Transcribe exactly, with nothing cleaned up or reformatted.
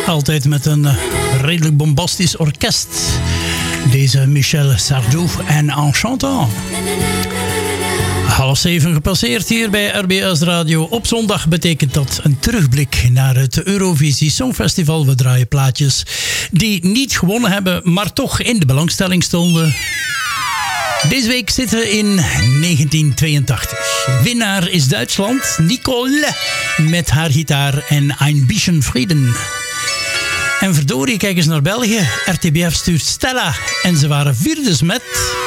Altijd met een uh, redelijk bombastisch orkest. Deze Michel Sardou en Enchantant. Half zeven gepasseerd hier bij R B S Radio. Op zondag betekent dat een terugblik naar het Eurovisie Songfestival. We draaien plaatjes die niet gewonnen hebben, maar toch in de belangstelling stonden. Deze week zitten we in negentien tweeëntachtig. Winnaar is Duitsland, Nicole, met haar gitaar en Ein bisschen Frieden. En verdorie, kijk eens naar België. R T B F stuurt Stella en ze waren vierdes met...